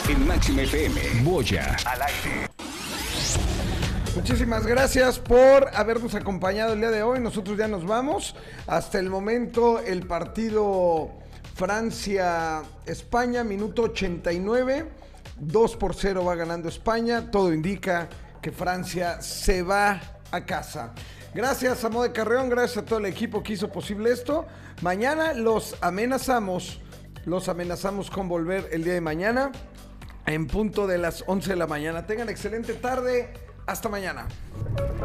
en Máxima FM. Boya al aire. Muchísimas gracias por habernos acompañado el día de hoy. Nosotros ya nos vamos. Hasta el momento el partido Francia-España, minuto 89. 2-0 va ganando España. Todo indica que Francia se va a casa. Gracias a Mode Carreón, gracias a todo el equipo que hizo posible esto. Mañana los amenazamos con volver el día de mañana en punto de las 11 de la mañana. Tengan excelente tarde. Hasta mañana.